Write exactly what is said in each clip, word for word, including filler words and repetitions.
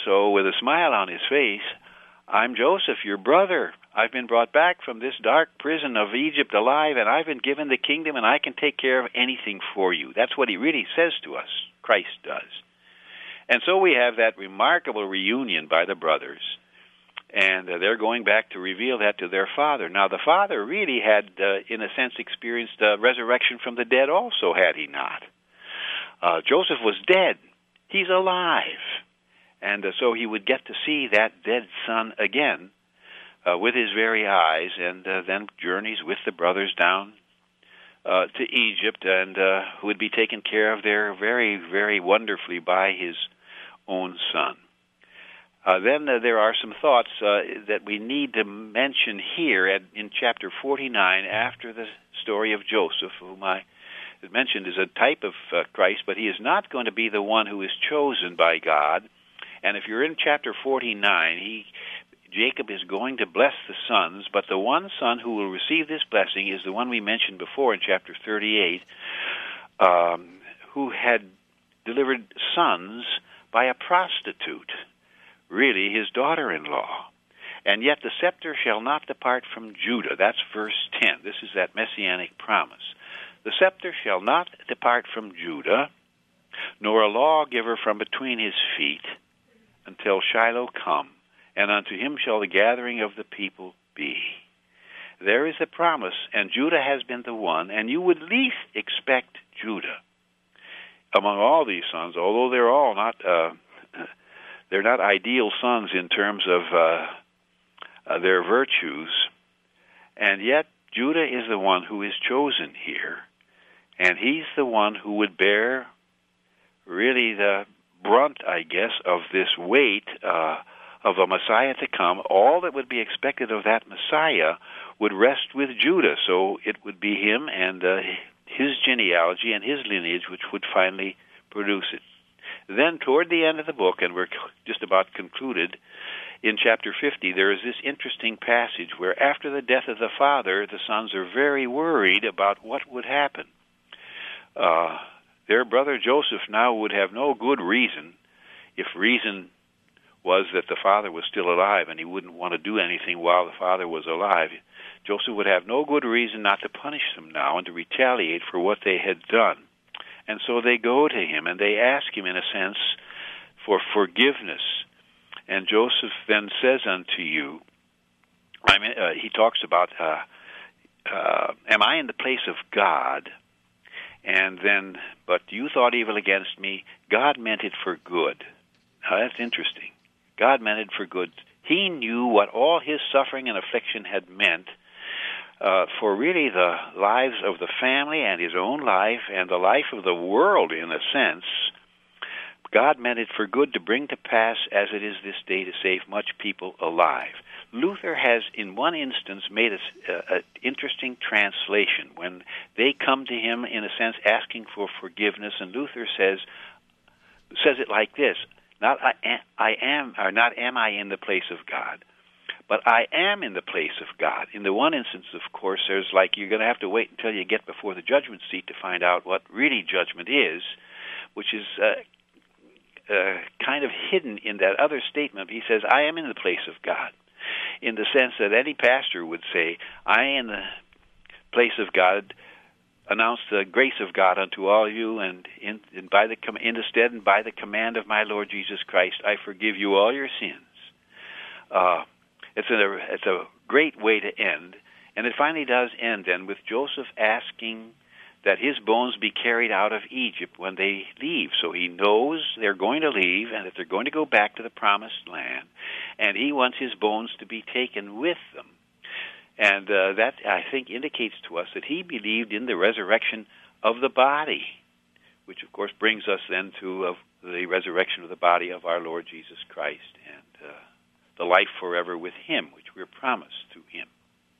so with a smile on his face, I'm Joseph, your brother. I've been brought back from this dark prison of Egypt alive, and I've been given the kingdom, and I can take care of anything for you. That's what he really says to us. Christ does. And so we have that remarkable reunion by the brothers, and uh, they're going back to reveal that to their father. Now, the father really had, uh, in a sense, experienced uh, resurrection from the dead also, had he not. Uh, Joseph was dead. He's alive. And uh, so he would get to see that dead son again uh, with his very eyes, and uh, then journeys with the brothers down uh, to Egypt, and uh, would be taken care of there very, very wonderfully by his own son. Uh, then uh, there are some thoughts uh, that we need to mention here at, in chapter forty-nine, after the story of Joseph, whom I mentioned is a type of uh, Christ, but he is not going to be the one who is chosen by God. And if you're in chapter forty-nine, he, Jacob is going to bless the sons, but the one son who will receive this blessing is the one we mentioned before in chapter thirty-eight, um, who had delivered sons by a prostitute, really his daughter-in-law. And yet the scepter shall not depart from Judah. That's verse ten. This is that messianic promise. The scepter shall not depart from Judah, nor a lawgiver from between his feet, until Shiloh come, and unto him shall the gathering of the people be. There is the promise, and Judah has been the one, and you would least expect Judah among all these sons, although they're all not uh, they're not ideal sons in terms of uh, uh, their virtues, and yet Judah is the one who is chosen here, and he's the one who would bear really the brunt, I guess, of this weight uh, of a Messiah to come. All that would be expected of that Messiah would rest with Judah, so it would be him and uh, his genealogy and his lineage which would finally produce it. Then toward the end of the book, and we're just about concluded, in chapter fifty, there is this interesting passage where after the death of the father, the sons are very worried about what would happen. Uh, their brother Joseph now would have no good reason, if reason was that the father was still alive and he wouldn't want to do anything while the father was alive. Joseph would have no good reason not to punish them now and to retaliate for what they had done. And so they go to him and they ask him, in a sense, for forgiveness. And Joseph then says unto you, I mean, uh, he talks about, uh, uh, am I in the place of God? And then, but you thought evil against me. God meant it for good. Now, that's interesting. God meant it for good. He knew what all his suffering and affliction had meant uh, for really the lives of the family and his own life and the life of the world, in a sense. God meant it for good to bring to pass as it is this day to save much people alive. Luther has, in one instance, made an interesting translation when they come to him, in a sense, asking for forgiveness, and Luther says says it like this: Not I, am, I am, or not am I in the place of God, but I am in the place of God. In the one instance, of course, there's like you're going to have to wait until you get before the judgment seat to find out what really judgment is, which is uh, uh, kind of hidden in that other statement. He says, I am in the place of God, in the sense that any pastor would say, I am in the place of God, announce the grace of God unto all you, and in, in by the in the stead and by the command of my Lord Jesus Christ, I forgive you all your sins. Uh, it's a it's a great way to end, and it finally does end then with Joseph asking that his bones be carried out of Egypt when they leave. So he knows they're going to leave and that they're going to go back to the promised land, and he wants his bones to be taken with them. And uh, that, I think, indicates to us that he believed in the resurrection of the body, which, of course, brings us then to uh, the resurrection of the body of our Lord Jesus Christ and uh, the life forever with him, which we're promised to him.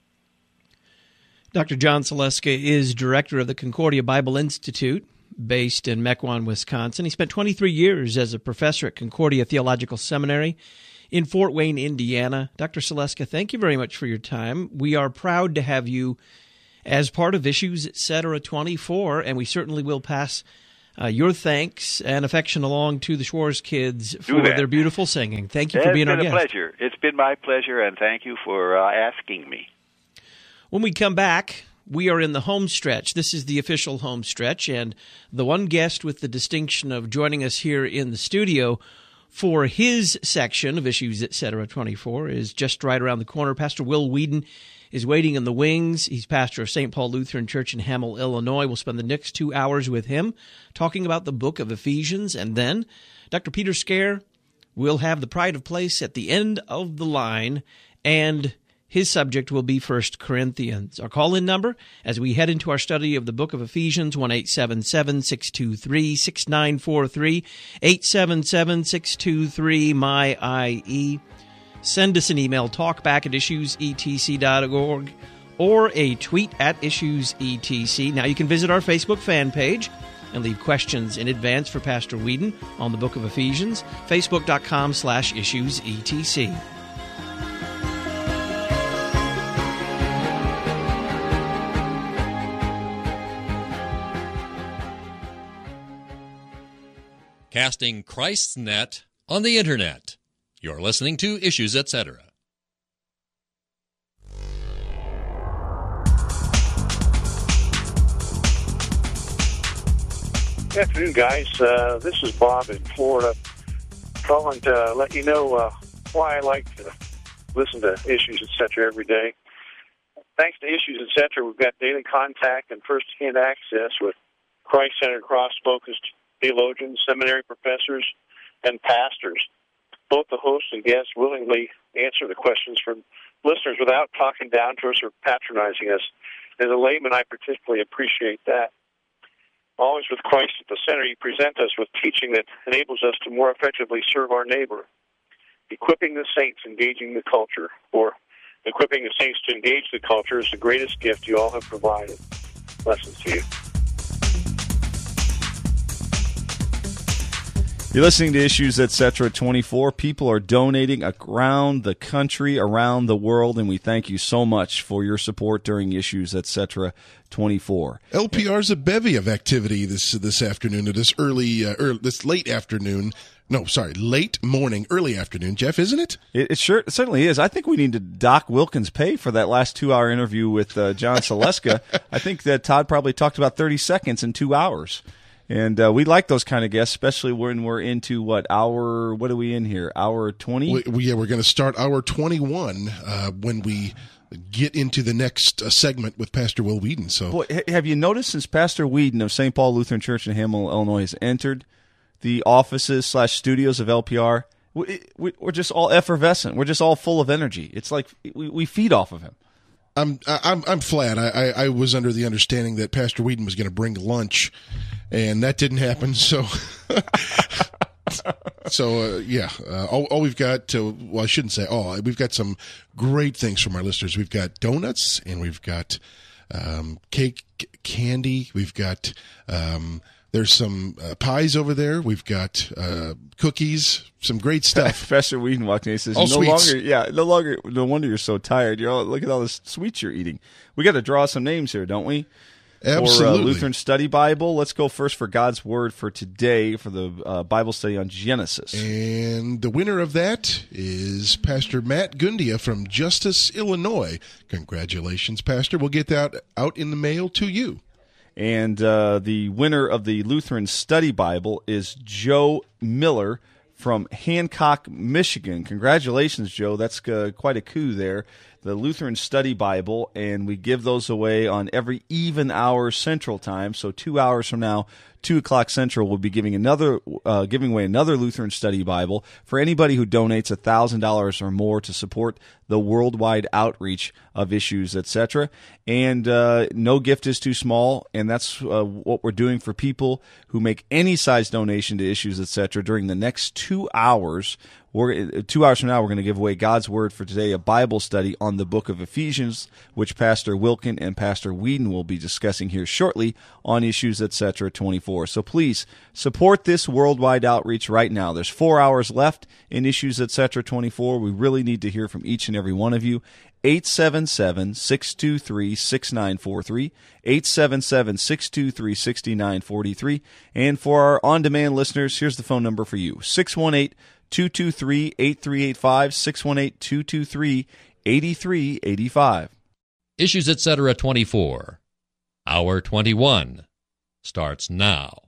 Doctor John Saleska is director of the Concordia Bible Institute, based in Mequon, Wisconsin. He spent twenty-three years as a professor at Concordia Theological Seminary in Fort Wayne, Indiana. Doctor Saleska, thank you very much for your time. We are proud to have you as part of Issues, et cetera, twenty-four, and we certainly will pass uh, your thanks and affection along to the Schwartz kids for that. their beautiful singing. Thank you It's for being our guest. It's been a pleasure. It's been my pleasure, and thank you for uh, asking me. When we come back, we are in the home stretch. This is the official home stretch, and the one guest with the distinction of joining us here in the studio for his section of Issues et cetera twenty-four is just right around the corner. Pastor Will Weedon is waiting in the wings. He's pastor of Saint Paul Lutheran Church in Hamel, Illinois. We'll spend the next two hours with him talking about the book of Ephesians. And then Doctor Peter Scare will have the pride of place at the end of the line, and his subject will be First Corinthians. Our call-in number as we head into our study of the book of Ephesians, one eight seven seven, six two three, six nine four three, eight seven seven, six two three, M Y I E. Send us an email, talkback at issues e t c dot org, or a tweet at issues e t c. Now you can visit our Facebook fan page and leave questions in advance for Pastor Weedon on the book of Ephesians, facebook.com slash issues etc. Casting Christ's net on the Internet. You're listening to Issues et cetera. Good afternoon, guys. Uh, this is Bob in Florida, calling to let you know uh, why I like to listen to Issues et cetera every day. Thanks to Issues et cetera, we've got daily contact and first-hand access with Christ-centered, cross-focused theologians, seminary professors, and pastors. Both the host and guests willingly answer the questions from listeners without talking down to us or patronizing us. As a layman, I particularly appreciate that. Always with Christ at the center, you present us with teaching that enables us to more effectively serve our neighbor. Equipping the saints, engaging the culture, or equipping the saints to engage the culture is the greatest gift you all have provided. Blessings to you. You're listening to Issues et cetera twenty-four. People are donating around the country, around the world, and we thank you so much for your support during Issues et cetera twenty-four. L P R's a bevy of activity this this afternoon, or this early, uh, early, this late afternoon. No, sorry, late morning, early afternoon. Jeff, isn't it? It, it sure it certainly is. I think we need to dock Wilkins pay for that last two-hour interview with uh, John Saleska. I think that Todd probably talked about thirty seconds in two hours. And uh, we like those kind of guests, especially when we're into, what, hour, what are we in here, hour twenty? We, we, yeah, we're going to start hour twenty-one uh, when we get into the next uh, segment with Pastor Will Weedon. So, Boy, have you noticed since Pastor Weedon of Saint Paul Lutheran Church in Hamel, Illinois, has entered the offices slash studios of L P R, we, we, we're just all effervescent. We're just all full of energy. It's like we, we feed off of him. I'm I'm I'm flat. I, I, I was under the understanding that Pastor Weedon was going to bring lunch, and that didn't happen. So, so uh, yeah, uh, all, all we've got to, well, I shouldn't say all. We've got some great things from our listeners. We've got donuts, and we've got um, cake, candy. We've got um, there's some uh, pies over there. We've got uh, cookies. Some great stuff. Professor Weedon walked in and he says, all no sweets. longer, yeah, no longer, no wonder you're so tired. You're all, look at all this sweets you're eating. We got to draw some names here, don't we? Absolutely. For uh, Lutheran Study Bible. Let's go first for God's Word for today for the uh, Bible study on Genesis. And the winner of that is Pastor Matt Gundia from Justice, Illinois. Congratulations, Pastor. We'll get that out in the mail to you. And uh, the winner of the Lutheran Study Bible is Joe Miller from Hancock, Michigan. Congratulations, Joe. That's uh, quite a coup there. The Lutheran Study Bible, and we give those away on every even hour Central Time. So two hours from now, two o'clock Central, we'll be giving another, uh, giving away another Lutheran Study Bible for anybody who donates one thousand dollars or more to support the worldwide outreach of Issues, et cetera. And uh, no gift is too small, and that's uh, what we're doing for people who make any size donation to Issues, et cetera. During the next two hours, We're, two hours from now, we're going to give away God's Word for Today, a Bible study on the book of Ephesians, which Pastor Wilkin and Pastor Whedon will be discussing here shortly on Issues Etc. twenty-four. So please support this worldwide outreach right now. There's four hours left in Issues Etc. twenty-four. We really need to hear from each and every one of you. eight seven seven, six two three, six nine four three, eight seven seven, six two three, six nine four three. And for our on-demand listeners, here's the phone number for you, six one eight, two two three, eight three eight five, six one eight, two two three, eight three eight five. Issues Etc. twenty-four, Hour twenty-one, starts now.